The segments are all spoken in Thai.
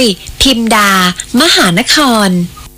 พิมดามหานคร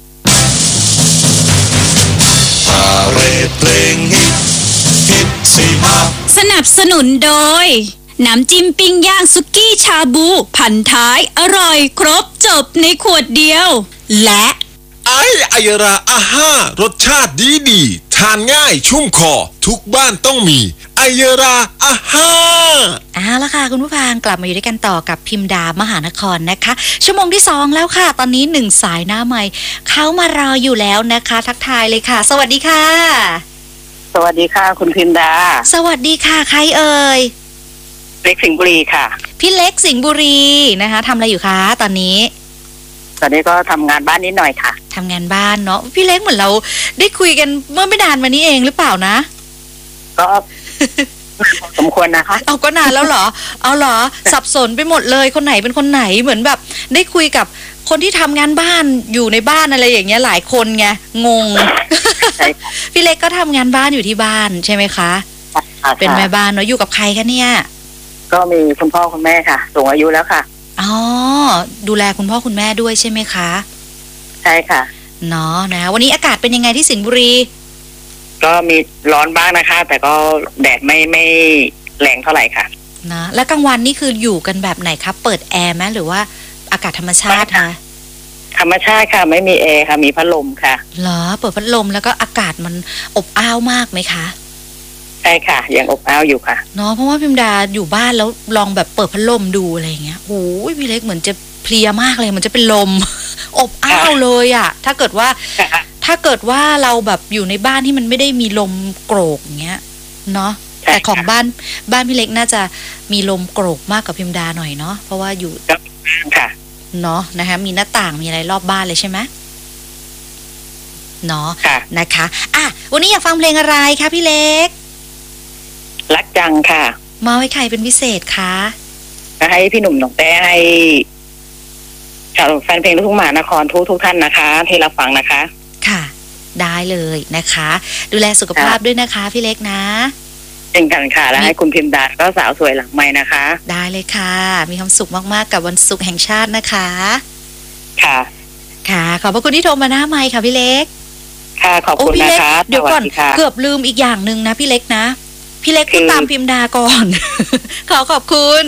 พาเรดเพลงฮิตสีมาสนับสนุนโดยน้ำจิ้มปิ้งย่างสุกี้ชาบูพันท้ายอร่อยครบจบในขวดเดียวและไอยราอาห้ารสชาติดีทานง่ายชุ่มคอทุกบ้านต้องมีไอยราอาห้าละค่ะคุณผู้ฟังกลับมาอยู่ด้วยกันต่อกับพิมดามหานครนะคะชั่วโมงที่2แล้วค่ะตอนนี้1สายหน้าใหม่เขามารออยู่แล้วนะคะทักทายเลยค่ะสวัสดีค่ะสวัสดีค่ะคุณพิมดาสวัสดีค่ะใครเอ่ยเล็กสิงห์บุรีค่ะพี่เล็กสิงห์บุรีนะคะทำอะไรอยู่คะตอนนี้ก็ทำงานบ้านนิดหน่อยค่ะทำงานบ้านเนาะพี่เล็กเหมือนเราได้คุยกันเมื่อไม่นานมานี้เองหรือเปล่านะก็สมควรนะคะเอาก็นานแล้วเหรอเอาเหรอสับสนไปหมดเลยคนไหนเป็นคนไหนเหมือนแบบได้คุยกับคนที่ทำงานบ้านอยู่ในบ้านอะไรอย่างเงี้ยหลายคนไงงง พี่เล็กก็ทำงานบ้านอยู่ที่บ้านใช่ไหมคะเป็นแม่บ้านเนาะอยู่กับใครคะเนี่ยก็มีคุณพ่อคุณแม่ค่ะสูงอายุแล้วค่ะอ๋อดูแลคุณพ่อคุณแม่ด้วยใช่ไหมคะใช่ค่ะเนาะนะวันนี้อากาศเป็นยังไงที่สิงห์บุรีก็มีร้อนบ้างนะคะแต่ก็แดดไม่แรงเท่าไหร่ค่ะนะแล้วกลางวันนี่คืออยู่กันแบบไหนครับเปิดแอร์ไหมหรือว่าอากาศธรรมชาติคะธรรมชาติค่ะไม่มีแอร์ค่ะมีพัดลมค่ะเหรอเปิดพัดลมแล้วก็อากาศมันอบอ้าวมากไหมคะใช่ค่ะยังอบอ้าวอยู่ค่ะเนาะเพราะว่าพิมดาอยู่บ้านแล้วลองแบบเปิดพัดลมดูอะไรอย่างเงี้ยโอ้ยพี่เล็กเหมือนจะเพลียมากเลยมันจะเป็นลม อบอ้าวเลยอ่ะถ้าเกิดว่าเราแบบอยู่ในบ้านที่มันไม่ได้มีลมโกรกอย่างเงี้ยเนาะแต่ของบ้านพี่เล็กน่าจะมีลมโกรกมากกว่าพิมดาหน่อยเนาะเพราะว่าอยู่ค่ะเนาะนะคะมีหน้าต่างมีอะไรรอบบ้านเลยใช่ไหมเนาะนะคะวันนี้อยากฟังเพลงอะไรคะพี่เล็กรักจังค่ะมาให้ใครเป็นพิเศษคะให้พี่หนุ่มหนองแต้ให้ชาวแฟนเพลงลูกทุ่งมหานครทุกท่านนะคะที่รับฟังนะคะค่ะได้เลยนะคะดูแลสุขภาพด้วยนะคะพี่เล็กนะเช่นกันค่ะและให้คุณพิมดาก็สาวสวยหลังไมค์นะคะได้เลยค่ะมีความสุขมากๆกับวันศุกร์แห่งชาตินะคะค่ะค่ะขอบพระคุณที่โทรมาหน้าไมค์ค่ะพี่เล็กค่ะขอบคุณนะคะเดี๋ยวก่อนเกือบลืมอีกอย่างนึงนะพี่เล็กนะพี่เล็กพูดตามพิมดาก่อน ขอบคุณ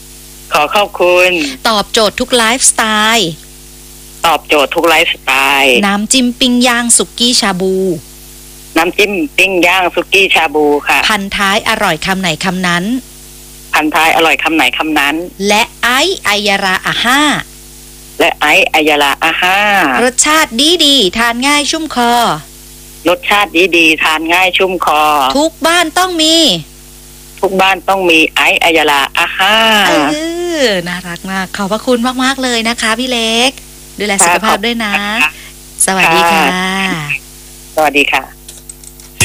ตอบโจทย์ทุกไลฟ์สไตล์น้ำจิ้มปิ้งย่างสุกี้ชาบูน้ำจิ้มปิ้งย่างสุกี้ชาบูค่ะพันท้ายอร่อยคำไหนคำนั้นและไอยาราอาห้ารสชาติดีทานง่ายชุ่มคอทุกบ้านต้องมีไอายาลาอาห้าน่ารักมากขอบพระคุณมากๆเลยนะคะพี่เล็กดูแลสุขภาพด้วยนะสวัสดีค่ะสวัสดีค่ะ